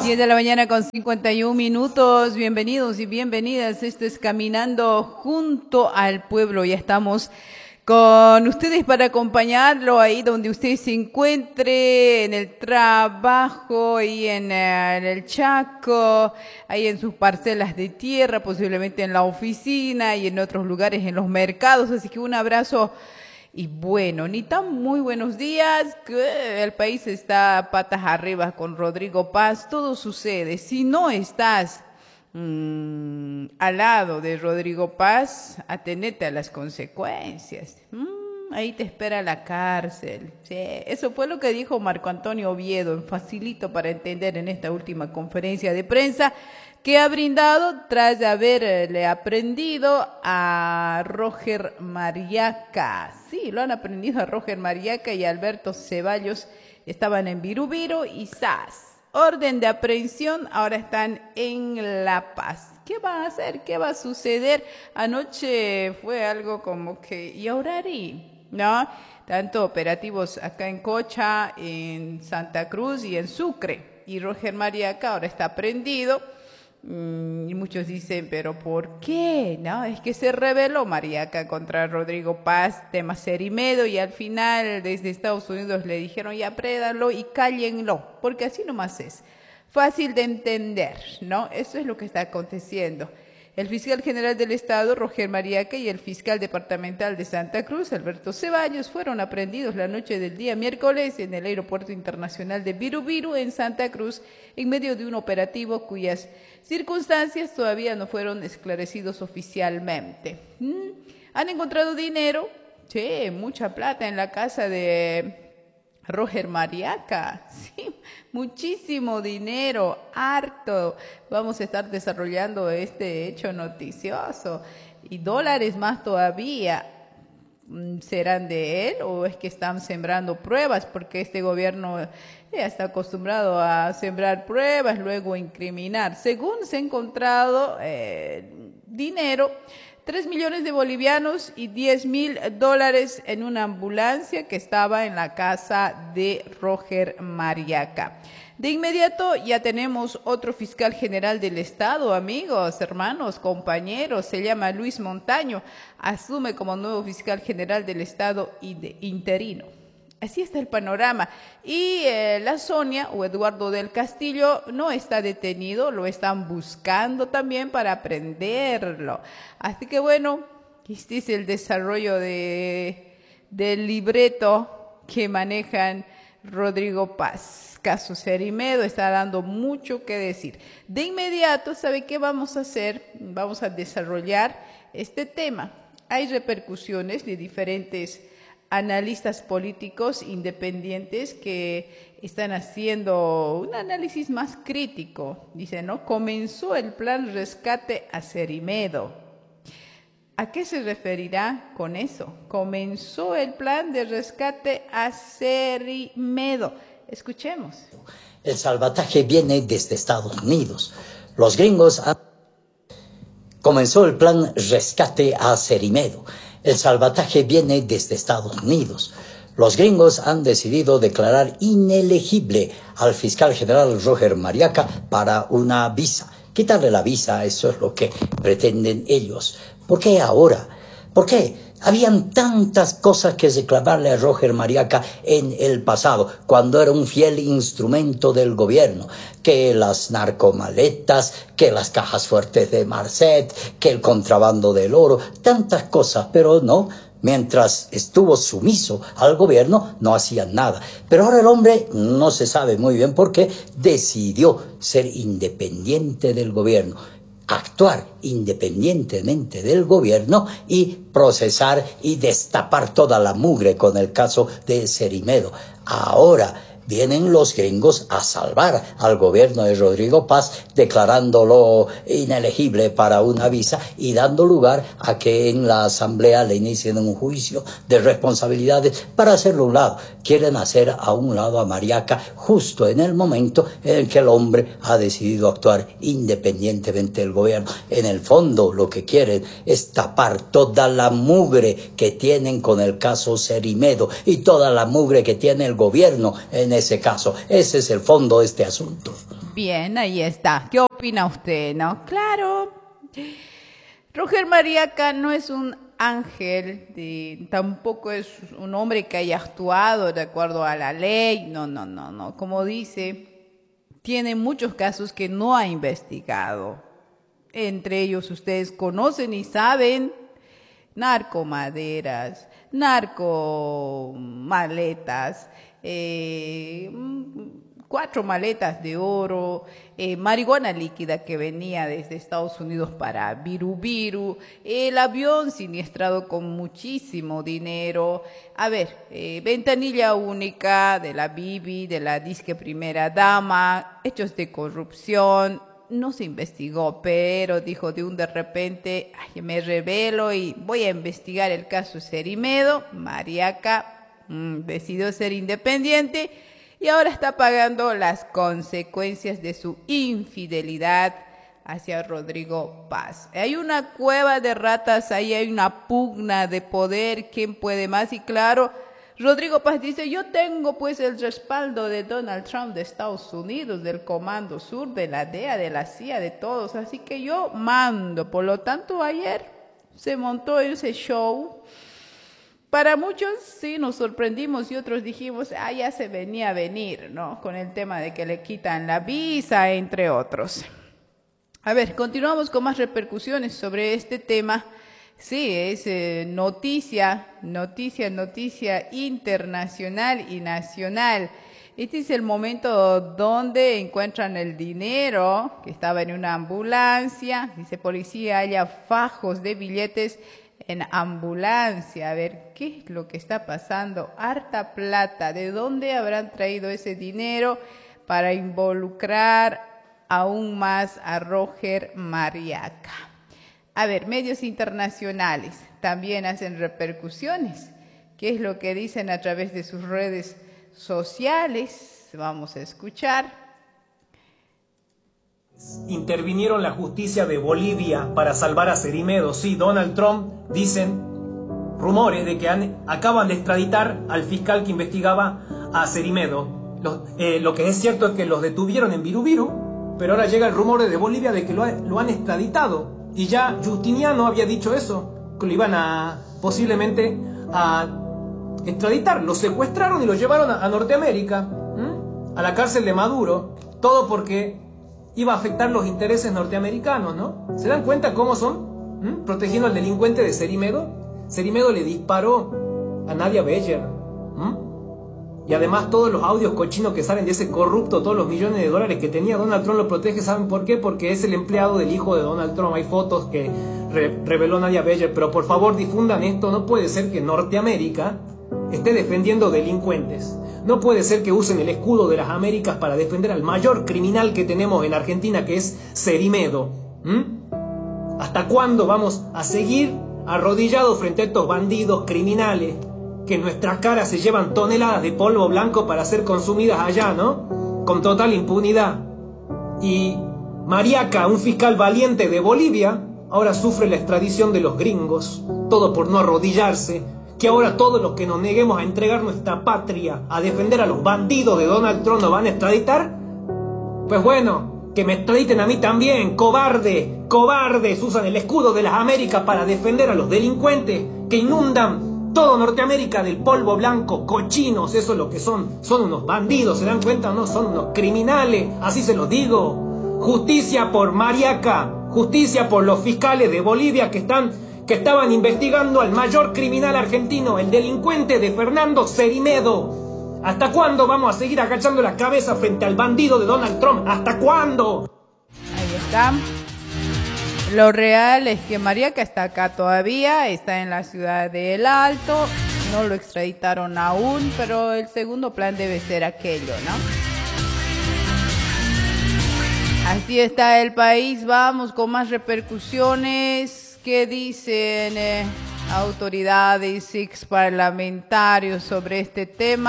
10 de la mañana con 51 minutos. Bienvenidos y bienvenidas. Esto es Caminando junto al pueblo. Ya estamos con ustedes para acompañarlo ahí donde usted se encuentre, en el trabajo, y en el Chaco, ahí en sus parcelas de tierra, posiblemente en la oficina y en otros lugares, en los mercados. Así que un abrazo. Y bueno, ni tan muy buenos días, que el país está patas arriba con Rodrigo Paz. Todo sucede. Si no estás al lado de Rodrigo Paz, atenete a las consecuencias. Ahí te espera la cárcel. Sí, eso fue lo que dijo Marco Antonio Oviedo, facilito para entender, en esta última conferencia de prensa que ha brindado tras de haberle aprendido a Roger Mariaca. Sí, lo han aprendido a Roger Mariaca y a Alberto Ceballos. Estaban en Viru y ¡zas! Orden de aprehensión, ahora están en La Paz. ¿Qué va a hacer? ¿Qué va a suceder? Anoche fue algo como que, ¿y ahora no? Tanto operativos acá en Cocha, en Santa Cruz y en Sucre. Y Roger Mariaca ahora está prendido. Y muchos dicen, ¿pero por qué? No, es que se rebeló Mariaca contra Rodrigo Paz, tema Cerimedo, y al final desde Estados Unidos le dijeron, ya prédalo y cállenlo, porque así nomás es. Fácil de entender, ¿no? Eso es lo que está aconteciendo. El fiscal general del Estado, Roger Mariaca, y el fiscal departamental de Santa Cruz, Alberto Ceballos, fueron aprehendidos la noche del día miércoles en el Aeropuerto Internacional de Viru en Santa Cruz, en medio de un operativo cuyas circunstancias todavía no fueron esclarecidos oficialmente. Han encontrado dinero, sí, mucha plata en la casa de Roger Mariaca, sí, muchísimo dinero, harto. Vamos a estar desarrollando este hecho noticioso. Y dólares más todavía. ¿Serán de él o es que están sembrando pruebas? Porque este gobierno ya está acostumbrado a sembrar pruebas, luego incriminar. Según se ha encontrado dinero, 3 millones de bolivianos y $10,000 en una ambulancia que estaba en la casa de Roger Mariaca. De inmediato ya tenemos otro fiscal general del Estado, amigos, hermanos, compañeros, se llama Luis Montaño, asume como nuevo fiscal general del Estado interino. Así está el panorama. Y la Sonia o Eduardo del Castillo no está detenido, lo están buscando también para prenderlo. Así que bueno, este es el desarrollo del libreto que manejan Rodrigo Paz. Caso Cerimedo está dando mucho que decir. De inmediato, ¿sabe qué vamos a hacer? Vamos a desarrollar este tema. Hay repercusiones de diferentes analistas políticos independientes que están haciendo un análisis más crítico. Dicen, ¿no? Comenzó el plan rescate a Cerimedo. ¿A qué se referirá con eso? Comenzó el plan de rescate a Cerimedo. Escuchemos. El salvataje viene desde Estados Unidos. Los gringos comenzó el plan rescate a Cerimedo. El salvataje viene desde Estados Unidos. Los gringos han decidido declarar inelegible al fiscal general Roger Mariaca para una visa. Quitarle la visa, eso es lo que pretenden ellos. ¿Por qué ahora? ¿Por qué? Habían tantas cosas que reclamarle a Roger Mariaca en el pasado, cuando era un fiel instrumento del gobierno, que las narcomaletas, que las cajas fuertes de Marcet, que el contrabando del oro, tantas cosas, pero no, mientras estuvo sumiso al gobierno no hacían nada. Pero ahora el hombre, no se sabe muy bien por qué, decidió ser independiente del gobierno, actuar independientemente del gobierno y procesar y destapar toda la mugre con el caso de Cerimedo. Ahora vienen los gringos a salvar al gobierno de Rodrigo Paz, declarándolo inelegible para una visa y dando lugar a que en la asamblea le inicien un juicio de responsabilidades para hacerlo a un lado. Quieren hacer a un lado a Mariaca justo en el momento en el que el hombre ha decidido actuar independientemente del gobierno. En el fondo lo que quieren es tapar toda la mugre que tienen con el caso Cerimedo y toda la mugre que tiene el gobierno en ese caso. Ese es el fondo de este asunto. Bien, ahí está. ¿Qué opina usted, no? Claro. Roger Mariaca no es un ángel, tampoco es un hombre que haya actuado de acuerdo a la ley. No. Como dice, tiene muchos casos que no ha investigado. Entre ellos ustedes conocen y saben narcomaderas, narcomaletas, 4 maletas de oro, marihuana líquida que venía desde Estados Unidos para Birubiru, el avión siniestrado con muchísimo dinero. A ver, ventanilla única de la Bibi, de la disque primera dama, hechos de corrupción. No se investigó, pero dijo de repente, ay, me revelo y voy a investigar el caso Cerimedo. Mariaca decidió ser independiente y ahora está pagando las consecuencias de su infidelidad hacia Rodrigo Paz. Hay una cueva de ratas, ahí hay una pugna de poder, ¿quién puede más? Y claro, Rodrigo Paz dice, yo tengo pues el respaldo de Donald Trump de Estados Unidos, del Comando Sur, de la DEA, de la CIA, de todos, así que yo mando. Por lo tanto, ayer se montó ese show. Para muchos sí nos sorprendimos y otros dijimos, ya se venía a venir, ¿no? Con el tema de que le quitan la visa, entre otros. A ver, continuamos con más repercusiones sobre este tema. Sí, es noticia internacional y nacional. Este es el momento donde encuentran el dinero que estaba en una ambulancia. Dice policía, haya fajos de billetes en ambulancia. A ver, ¿qué es lo que está pasando? Harta plata. ¿De dónde habrán traído ese dinero para involucrar aún más a Roger Mariaca? A ver, medios internacionales también hacen repercusiones. ¿Qué es lo que dicen a través de sus redes sociales? Vamos a escuchar. Intervinieron la justicia de Bolivia para salvar a Cerimedo. Sí, Donald Trump, dicen rumores de que acaban de extraditar al fiscal que investigaba a Cerimedo. Lo que es cierto es que los detuvieron en Birubiru, pero ahora llega el rumor de Bolivia de que lo han extraditado. Y ya Justiniano había dicho eso, que lo iban posiblemente a extraditar. Lo secuestraron y lo llevaron a Norteamérica, a la cárcel de Maduro. Todo porque iba a afectar los intereses norteamericanos, ¿no? ¿Se dan cuenta cómo son? Protegiendo al delincuente de Cerimedo. Cerimedo le disparó a Nadia Beyer. Y además todos los audios cochinos que salen de ese corrupto, todos los millones de dólares que tenía, Donald Trump lo protege. ¿Saben por qué? Porque es el empleado del hijo de Donald Trump. Hay fotos que reveló Nadia Beyer. Pero por favor difundan esto. No puede ser que Norteamérica esté defendiendo delincuentes. No puede ser que usen el escudo de las Américas para defender al mayor criminal que tenemos en Argentina, que es Cerimedo. ¿Hasta cuándo vamos a seguir arrodillados frente a estos bandidos criminales que en nuestras caras se llevan toneladas de polvo blanco para ser consumidas allá, ¿no? Con total impunidad. Y Mariaca, un fiscal valiente de Bolivia, ahora sufre la extradición de los gringos. Todo por no arrodillarse. Que ahora todos los que nos neguemos a entregar nuestra patria, a defender a los bandidos de Donald Trump, ¿nos van a extraditar? Pues bueno, que me extraditen a mí también, cobarde. Cobardes, usan el escudo de las Américas para defender a los delincuentes que inundan todo Norteamérica del polvo blanco, cochinos. Eso es lo que son unos bandidos, ¿se dan cuenta o no? Son unos criminales, así se los digo. Justicia por Mariaca, justicia por los fiscales de Bolivia que estaban investigando al mayor criminal argentino, el delincuente de Fernando Cerimedo. ¿Hasta cuándo vamos a seguir agachando la cabeza frente al bandido de Donald Trump? ¿Hasta cuándo? Ahí está. Lo real es que Mariaca está acá todavía, está en la ciudad de El Alto, no lo extraditaron aún, pero el segundo plan debe ser aquello, ¿no? Así está el país, vamos con más repercusiones. ¿Qué dicen autoridades, ex parlamentarios sobre este tema?